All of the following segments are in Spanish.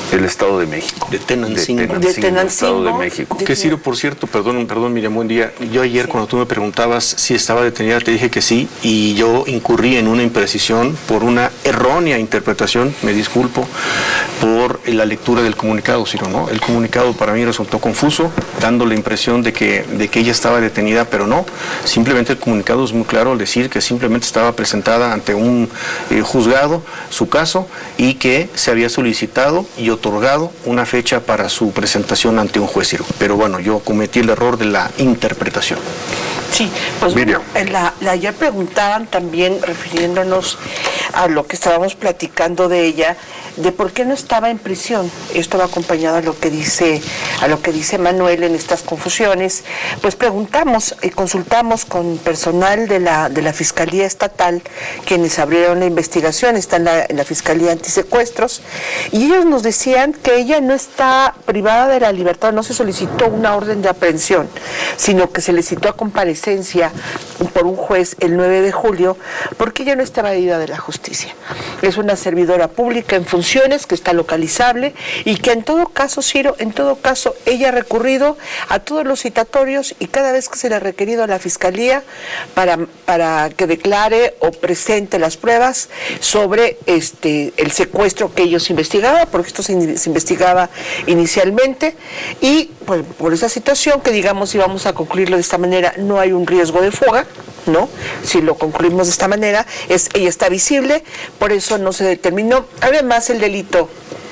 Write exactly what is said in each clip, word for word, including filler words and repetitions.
El Estado de México. De Tenancingo. De Tenancingo, De Tenancingo, Estado de México. Que Ciro, por cierto, perdón, perdón, Miriam, buen día. Yo ayer sí. cuando tú me preguntabas si estaba detenida, te dije que sí, y yo incurrí en una imprecisión por una errónea interpretación, me disculpo, por la lectura del comunicado, Ciro, ¿no? El comunicado para mí resultó confuso, dando la impresión de que, de que ella estaba detenida, pero no. Simplemente el comunicado es muy claro al decir que simplemente estaba presentada ante un eh, juzgado su caso y que se había solicitado y otorgado una fecha para su presentación ante un juez, Ciro. Pero bueno, yo cometí el error de la interpretación. Sí, pues bueno, la, la, ayer preguntaban también, refiriéndonos a lo que estábamos platicando de ella, de por qué no estaba en prisión. Esto va acompañado a lo que dice, a lo que dice Manuel en estas confusiones. Pues preguntamos y consultamos con personal de la, de la Fiscalía Estatal, quienes abrieron la investigación, está en la, en la Fiscalía Antisecuestros, y ellos nos decían que ella no está privada de la libertad, no se solicitó una orden de aprehensión, sino que se le citó a comparecencia por un juez el nueve de julio, porque ella no está evadida de la justicia. Es una servidora pública en funciones que está localizable y que en todo caso, Ciro, en todo caso, ella ha recurrido a todos los citatorios y cada vez que se le ha requerido a la Fiscalía para, para que declare o presente las pruebas sobre este el secuestro que ellos investigaban, porque esto se, in, se investigaba inicialmente, y pues, por esa situación que digamos, si vamos a concluirlo de esta manera, no hay un riesgo de fuga, ¿no? Si lo concluimos de esta manera, es ella está visible, por eso no se determinó. Además, el delito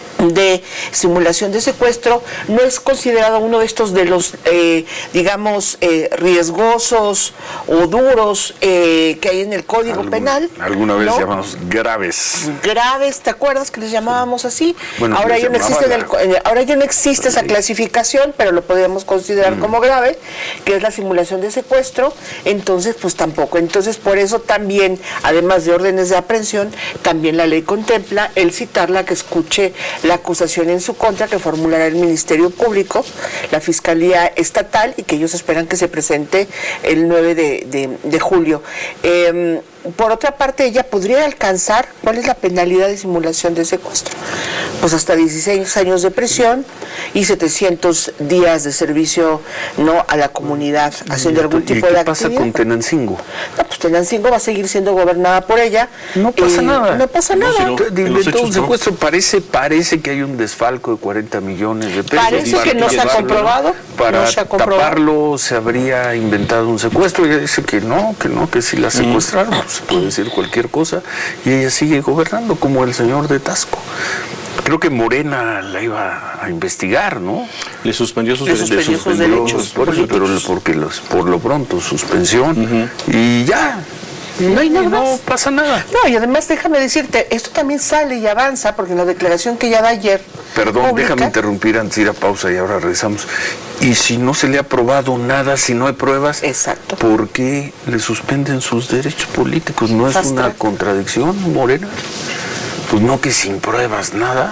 de simulación de secuestro no es considerado uno de estos de los, eh, digamos, eh, riesgosos o duros eh, que hay en el Código Algún, Penal. Alguna vez ¿no? llamamos graves. Graves, ¿te acuerdas que les llamábamos así? Bueno, ahora, ya no existe la... el, ahora ya no existe esa clasificación, pero lo podemos considerar mm. como grave, que es la simulación de secuestro, entonces pues tampoco. Entonces por eso también, además de órdenes de aprehensión, también la ley contempla el citarla que escuche la acusación en su contra que formulará el Ministerio Público, la Fiscalía Estatal, y que ellos esperan que se presente el nueve de julio. Eh, por otra parte, ella podría alcanzar, ¿cuál es la penalidad de simulación de secuestro? Pues hasta dieciséis años de prisión y setecientos días de servicio no a la comunidad, haciendo algún tipo de actividad. ¿Y qué pasa con Tenancingo? No, pues Tenancingo va a seguir siendo gobernada por ella. No pasa eh, nada. No pasa nada. No, de, de, de todo un secuestro parece, parece que hay un desfalco de cuarenta millones de pesos. Parece que no se ha comprobado. Para no se ha comprobado. taparlo se habría inventado un secuestro. Ella dice que no, que no, que si la secuestraron, mm. pues se puede decir cualquier cosa. Y ella sigue gobernando como el señor de Tasco. Creo que Morena la iba a investigar, ¿no? Le suspendió sus, Le suspendió de, sus derechos por eso, pero porque los, por lo pronto suspensión uh-huh. y ya. No hay nada y no más. pasa nada. No, y además déjame decirte, esto también sale y avanza, porque en la declaración que ella da ayer... Perdón, pública, déjame interrumpir antes de ir a pausa y ahora regresamos. Y si no se le ha probado nada, si no hay pruebas, exacto. ¿por qué le suspenden sus derechos políticos? ¿No es Hasta. una contradicción, Morena? Pues no, que sin pruebas nada.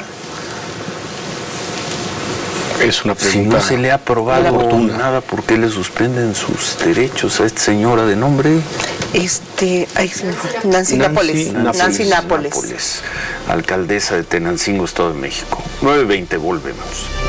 Es una pregunta. Si no se le ha probado nada, ¿por qué le suspenden sus derechos a esta señora de nombre? Este, ay, Nancy, Nancy Nápoles. Nancy, Nancy Nápoles. Nápoles. Alcaldesa de Tenancingo, Estado de México. nueve veinte, volvemos.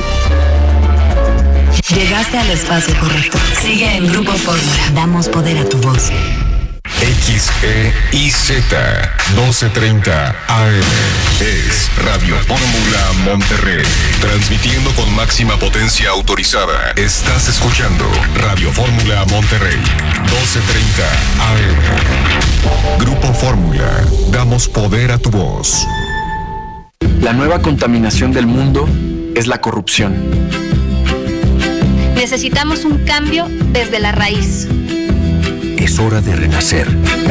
Llegaste al espacio correcto. Sigue en Grupo Fórmula. Damos poder a tu voz. X E I Z doce treinta A M es Radio Fórmula Monterrey, transmitiendo con máxima potencia autorizada. Estás escuchando Radio Fórmula Monterrey, doce treinta A M. Grupo Fórmula, damos poder a tu voz. La nueva contaminación del mundo es la corrupción. Necesitamos un cambio desde la raíz. Es hora de renacer.